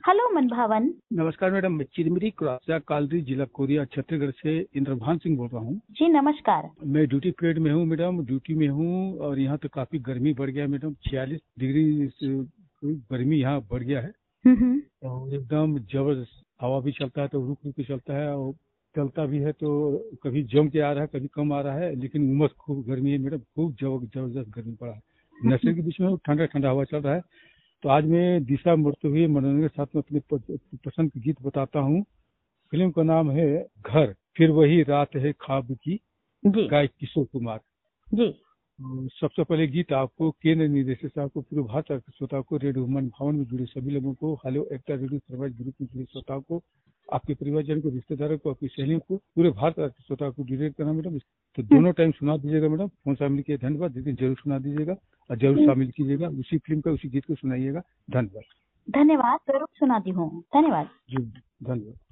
Hello मनभावन। नमस्कार madam, मैं चिरमिरी क्रॉसिया कालरी जिला कोरिया छत्तीसगढ़ से इंद्रभान सिंह बोल रहा हूँ। जी नमस्कार। मैं ड्यूटी पीरियड में हूँ मैडम, ड्यूटी में हूँ और यहाँ तो काफी गर्मी बढ़ गया मैडम। 46 डिग्री से गर्मी यहाँ बढ़ गया है और एकदम जबरदस्त हवा भी चलता है तो रुक रुक के चलता है और चलता भी है तो कभी जम के आ रहा है कभी कम आ रहा है, लेकिन उमस खूब गर्मी है मैडम, खूब जबरदस्त गर्मी पड़ा है। नशे के बीच में ठंडा ठंडा हवा चल रहा है। तो आज मैं दिशा मूर्ति हुई मनोरंजन के साथ में अपने पसंद के गीत बताता हूँ। फिल्म का नाम है घर, फिर वही रात है ख्वाब की, गायक किशोर कुमार जी। सबसे पहले गीत आपको केंद्र निदेशक साहब को, पूरे भारत के श्रोताओं को, रेडियो मनभावन में जुड़े सभी लोगों को, hello actor radio service group में जुड़े श्रोताओं को, आपके परिवारजन को, रिश्तेदारों को, आपकी सहेलियों को, पूरे भारत के श्रोताओं को डिलीट करना मैडम। तो दोनों टाइम सुना दीजिएगा मैडम, फोन शामिल किया धन्यवाद, लेकिन जरूर सुना दीजिएगा और जरूर शामिल कीजिएगा, उसी फिल्म का उसी गीत को सुनाइएगा। धन्यवाद। धन्यवाद, जरूर सुनाती हूँ। धन्यवाद जी, धन्यवाद।